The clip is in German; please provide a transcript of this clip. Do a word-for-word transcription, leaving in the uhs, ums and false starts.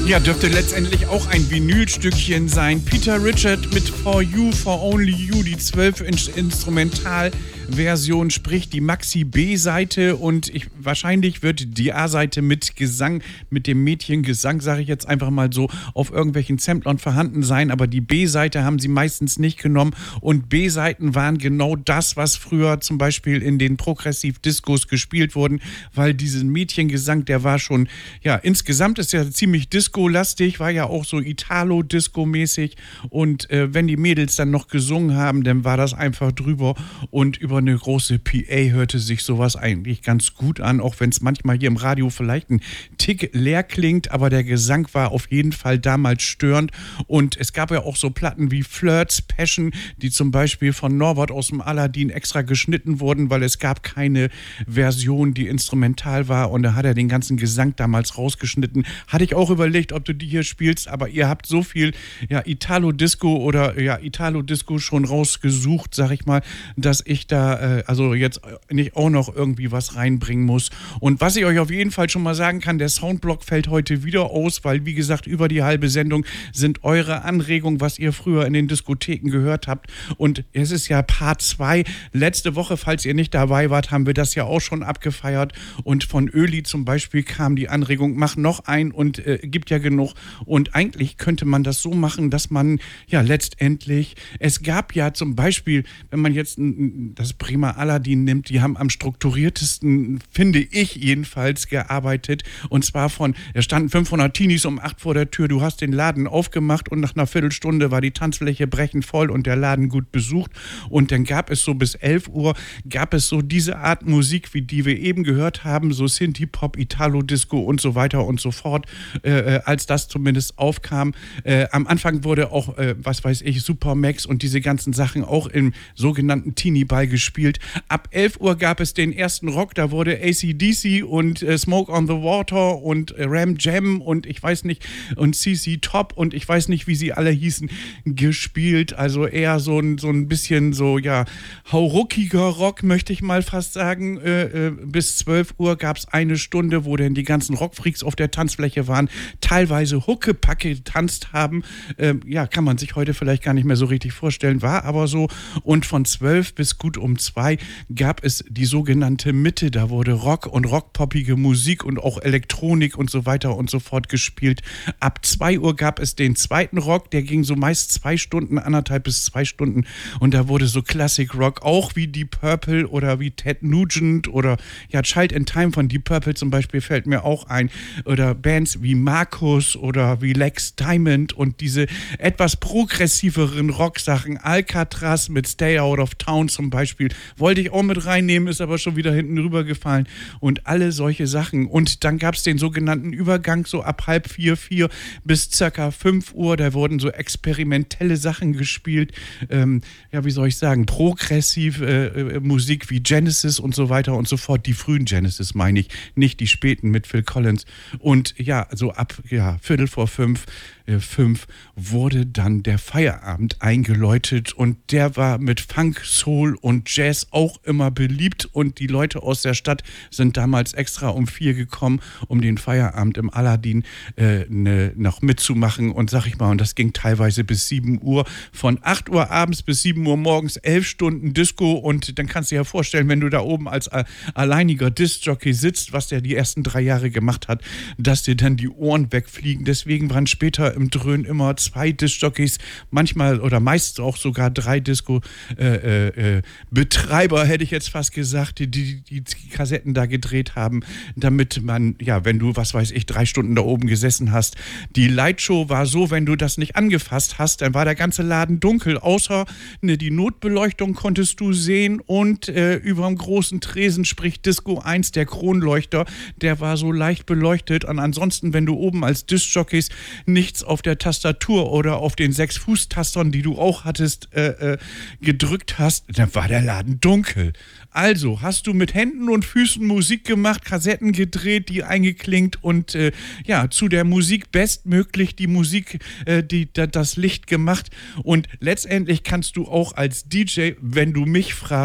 Ja, dürfte letztendlich auch ein Vinylstückchen sein. Peter Richard mit For You, For Only You, die zwölf Inch Instrumentalversion, sprich die Maxi-B-Seite, und ich, wahrscheinlich wird die A-Seite mit Gesang, mit dem Mädchengesang, sage ich jetzt einfach mal so, auf irgendwelchen Samplern vorhanden sein, aber die B-Seite haben sie meistens nicht genommen, und B-Seiten waren genau das, was früher zum Beispiel in den Progressiv-Discos gespielt wurden, weil diesen Mädchengesang, der war schon, ja, insgesamt ist ja ziemlich Disco-lastig, war ja auch so Italo-Disco-mäßig, und äh, wenn die Mädels dann noch gesungen haben, dann war das einfach drüber, und über eine große P A hörte sich sowas eigentlich ganz gut an, auch wenn es manchmal hier im Radio vielleicht ein Tick leer klingt, aber der Gesang war auf jeden Fall damals störend, und es gab ja auch so Platten wie Flirts, Passion, die zum Beispiel von Norbert aus dem Aladdin extra geschnitten wurden, weil es gab keine Version, die instrumental war, und da hat er den ganzen Gesang damals rausgeschnitten. Hatte ich auch überlegt, ob du die hier spielst, aber ihr habt so viel, ja, Italo-Disco oder ja, Italo-Disco schon rausgesucht, sag ich mal, dass ich da äh, also jetzt nicht auch noch irgendwie was reinbringen muss. Und was ich euch auf jeden Fall schon mal sagen kann, der Soundblock fällt heute wieder aus, weil, wie gesagt, über die halbe Sendung sind eure Anregungen, was ihr früher in den Diskotheken gehört habt. Und es ist ja Part zwei. Letzte Woche, falls ihr nicht dabei wart, haben wir das ja auch schon abgefeiert. Und von Öli zum Beispiel kam die Anregung, mach noch ein, und äh, gibt ja genug. Und eigentlich könnte man das so machen, dass man ja letztendlich, es gab ja zum Beispiel, wenn man jetzt das Bremer Aladdin nimmt, die haben am strukturiertesten, finde ich jedenfalls, gearbeitet. Und zwar von, da standen fünfhundert Teenies um acht vor der Tür, du hast den Laden aufgemacht, und nach einer Viertelstunde war die Tanzfläche brechend voll und der Laden gut besucht. Und dann gab es so bis elf Uhr, gab es so diese Art Musik, wie die wir eben gehört haben, so Synthie-Pop, Italo-Disco und so weiter und so fort, äh, als das zumindest aufkam. Äh, am Anfang wurde auch, äh, was weiß ich, Supermax und diese ganzen Sachen auch im sogenannten Teenie-Ball gespielt. Ab elf Uhr gab es den ersten Rock, da wurde A C D C und äh, Smoke on the Water und äh, Ram Jam und ich weiß nicht, und C C Top und ich weiß nicht, wie sie alle hießen, gespielt. Also eher so ein, so ein bisschen so, ja, hauruckiger Rock, möchte ich mal fast sagen. Äh, äh, bis zwölf Uhr gab es eine Stunde, wo dann die ganzen Rockfreaks auf der Tanzfläche waren, teilweise Huckepacke getanzt haben. Ähm, ja, kann man sich heute vielleicht gar nicht mehr so richtig vorstellen, war aber so. Und von zwölf bis gut um zwei gab es die sogenannte Mitte. Da wurde Rock und rockpoppige Musik und auch Elektronik und so weiter und so fort gespielt. Ab zwei Uhr gab es den zweiten Rock, der ging so meist zwei Stunden, anderthalb bis zwei Stunden. Und da wurde so Classic Rock, auch wie Deep Purple oder wie Ted Nugent oder ja, Child in Time von Deep Purple zum Beispiel fällt mir auch ein. Oder Bands wie Marcus oder wie Lex Diamond und diese etwas progressiveren Rocksachen. Alcatraz mit Stay Out of Town zum Beispiel. Wollte ich auch mit reinnehmen, ist aber schon wieder hinten rübergefallen. Und alle solche Sachen. Und dann gab es den sogenannten Übergang so ab halb vier, vier bis circa fünf Uhr. Da wurden so experimentelle Sachen gespielt. Ähm, ja, wie soll ich sagen? Progressiv äh, äh, Musik wie Genesis und so weiter und so fort. Die frühen Genesis meine ich, nicht die späten mit Phil Collins. Und ja, so ab ja, Viertel vor fünf, äh, fünf wurde dann der Feierabend eingeläutet, und der war mit Funk, Soul und Jazz auch immer beliebt, und die Leute aus der Stadt sind damals extra um vier gekommen, um den Feierabend im Aladdin äh, ne, noch mitzumachen, und sag ich mal, und das ging teilweise bis sieben Uhr, von acht Uhr abends bis sieben Uhr morgens, elf Stunden Disco, und dann kannst du dir ja vorstellen, wenn du da oben als äh, alleiniger Disc-Jockey sitzt, was der die ersten drei Jahre gemacht hat, dass dir dann die Ohren wegfliegen. Deswegen waren später im Dröhn immer zwei Disc-Jockeys, manchmal oder meist auch sogar drei Disco-Betreiber, äh, äh, hätte ich jetzt fast gesagt, die, die die Kassetten da gedreht haben, damit man, ja, wenn du, was weiß ich, drei Stunden da oben gesessen hast, die Lightshow war so, wenn du das nicht angefasst hast, dann war der ganze Laden dunkel, außer ne, die Notbeleuchtung konntest du sehen, und äh, über dem großen Tresen, sprich Disco eins, der Kronleuchter, der war so leicht beleuchtet, und ansonsten, wenn du oben als Disc-Jockeys nichts auf der Tastatur oder auf den sechs Fußtastern, die du auch hattest, äh, äh, gedrückt hast, dann war der Laden dunkel. Also hast du mit Händen und Füßen Musik gemacht, Kassetten gedreht, die eingeklingt, und äh, ja, zu der Musik bestmöglich die Musik, äh, die, da, das Licht gemacht, und letztendlich kannst du auch als D J, wenn du mich fragst,